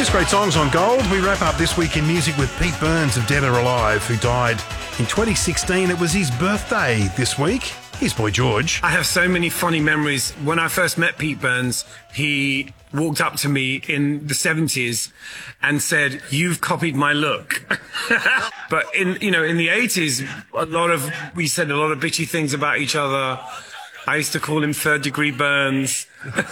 Just great songs on Gold. We wrap up this week in music with Pete Burns of Dead or Alive, who died in 2016. It was his birthday this week. Here's Boy George. I have so many funny memories. When I first met Pete Burns, he walked up to me in the 70s and said, "You've copied my look." But in the 80s, we said a lot of bitchy things about each other. I used to call him Third Degree Burns.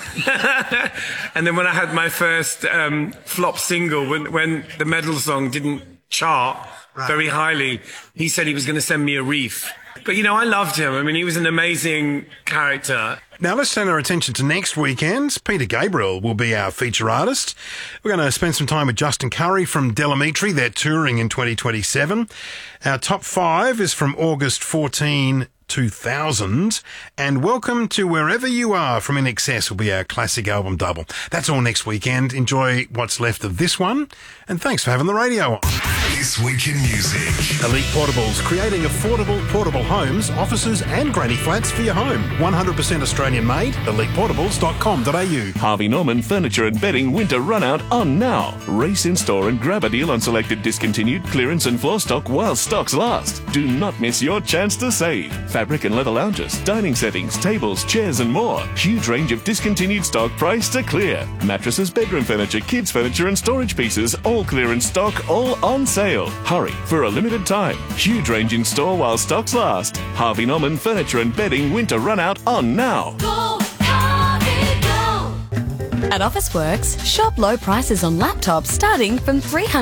And then when I had my first flop single, when the Medal song didn't chart very highly, he said he was going to send me a wreath. But, I loved him. I mean, he was an amazing character. Now let's turn our attention to next weekend. Peter Gabriel will be our feature artist. We're going to spend some time with Justin Curry from Delamitri. They're touring in 2027. Our top 5 is from August 14, 2000, and Welcome to Wherever You Are from In Excess will be our classic album double. That's all next weekend. Enjoy what's left of this one, and thanks for having the radio on. This Week in Music. Elite Portables, creating affordable portable homes, offices and granny flats for your home. 100% Australian made, eliteportables.com.au. Harvey Norman Furniture and Bedding Winter Run Out on now. Race in store and grab a deal on selected discontinued clearance and floor stock while stocks last. Do not miss your chance to save. Fabric and leather lounges, dining settings, tables, chairs and more. Huge range of discontinued stock priced to clear. Mattresses, bedroom furniture, kids furniture and storage pieces, all clearance stock, all on sale. Hurry, for a limited time. Huge range in store while stocks last. Harvey Norman Furniture and Bedding Winter Run Out on now. Go, Harvey, go! At Officeworks, shop low prices on laptops starting from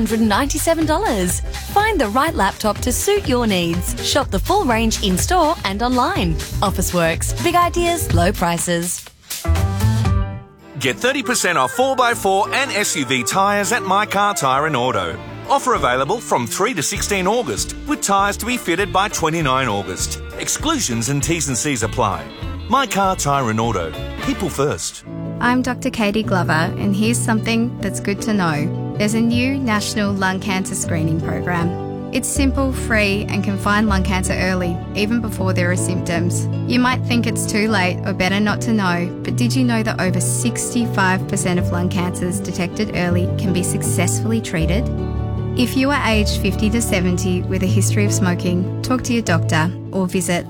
$397. Find the right laptop to suit your needs. Shop the full range in-store and online. Officeworks. Big ideas, low prices. Get 30% off 4x4 and SUV tyres at My Car Tyre and Auto. Offer available from 3 to 16 August, with tyres to be fitted by 29 August. Exclusions and T's and C's apply. My Car Tyre and Auto. People first. I'm Dr. Katie Glover, and here's something that's good to know. There's a new national lung cancer screening program. It's simple, free, and can find lung cancer early, even before there are symptoms. You might think it's too late or better not to know, but did you know that over 65% of lung cancers detected early can be successfully treated? If you are aged 50 to 70 with a history of smoking, talk to your doctor or visit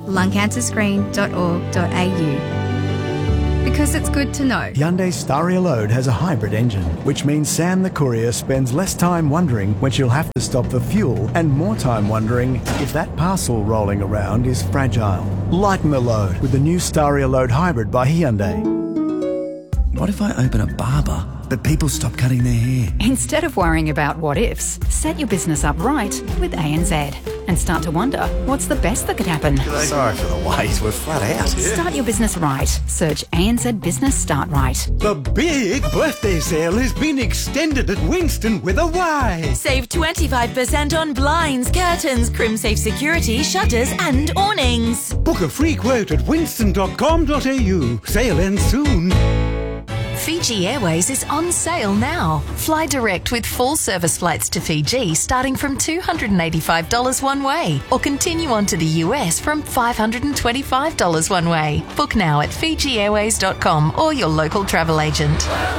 lungcancerscreen.org.au. Because it's good to know. Hyundai Staria Load has a hybrid engine, which means Sam the courier spends less time wondering when she'll have to stop for fuel and more time wondering if that parcel rolling around is fragile. Lighten the load with the new Staria Load Hybrid by Hyundai. What if I open a barber, but people stop cutting their hair? Instead of worrying about what ifs, set your business up right with ANZ and start to wonder what's the best that could happen. Sorry for the wait, we're flat out. Start your business right. Search ANZ Business Start Right. The big birthday sale has been extended at Winston with a Y. Save 25% on blinds, curtains, CrimSafe security, shutters and awnings. Book a free quote at winston.com.au. Sale ends soon. Fiji Airways is on sale now. Fly direct with full service flights to Fiji starting from $285 one way, or continue on to the US from $525 one way. Book now at FijiAirways.com or your local travel agent.